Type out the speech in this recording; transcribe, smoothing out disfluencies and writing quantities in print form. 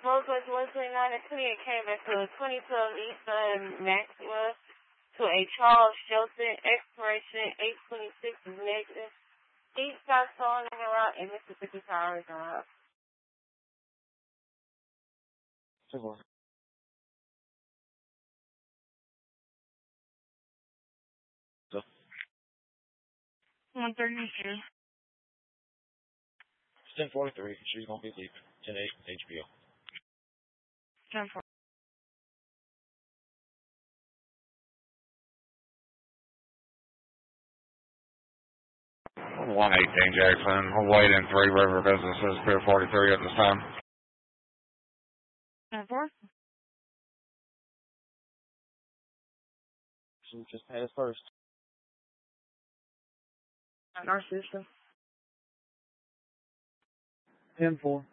Both was 129 and 28 came back to 22 East Maxwell to a Charles Shelton. Expiration 826 is negative. East got stolen in the route and Mississippi Power is on route. Sure. 132. 10:43. She's gonna be leaving. 10:8 HBO. 10-4. 118 Jackson, awaiting Three River Businesses, Pier 43 at this time. 10-4. She just passed first. On our system. 10-4.